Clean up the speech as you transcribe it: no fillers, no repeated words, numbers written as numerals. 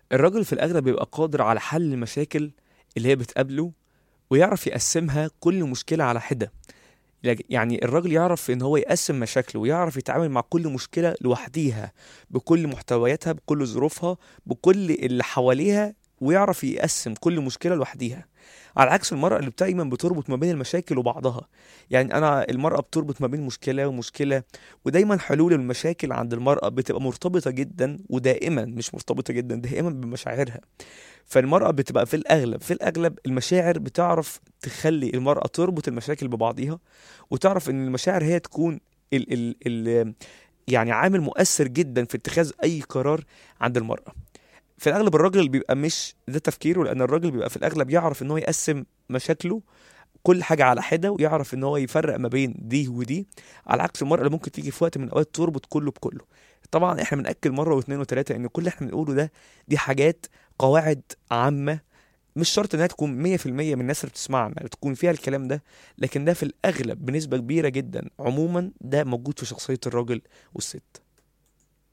الراجل في الأغلب بيبقى قادر على حل المشاكل اللي هي بتقابله، ويعرف يقسمها كل مشكلة على حدة. يعني الراجل يعرف ان هو يقسم مشاكله، ويعرف يتعامل مع كل مشكلة لوحديها، بكل محتوياتها، بكل ظروفها، بكل اللي حواليها، ويعرف يقسم كل مشكلة لوحديها. على عكس المرأة اللي دايما بتربط ما بين المشاكل وبعضها. يعني المرأة بتربط ما بين مشكلة ومشكلة، ودايما حلول المشاكل عند المرأة بتبقى مرتبطة جدا، ودائما مش مرتبطة جدا، دائما بمشاعرها. فالمرأة بتبقى في الأغلب المشاعر بتعرف تخلي المرأة تربط المشاكل ببعضيها، وتعرف ان المشاعر هي تكون ال ال ال يعني عامل مؤثر جدا في اتخاذ اي قرار عند المرأة. في الأغلب الراجل بيبقى مش ده تفكيره، لأن الراجل بيبقى في الأغلب يعرف ان هو يقسم مشاكله كل حاجة على حدة، ويعرف ان هو يفرق ما بين دي ودي. على عكس المرأة اللي ممكن تيجي في وقت من الأوقات تربط كله بكله. طبعا احنا بنأكد مرة واثنين وثلاثة ان كل اللي احنا بنقوله ده دي حاجات، قواعد عامة، مش شرط انها تكون 100% من الناس اللي بتسمعنا تكون فيها الكلام ده، لكن ده في الاغلب بنسبة كبيرة جدا عموما ده موجود في شخصية الراجل والست.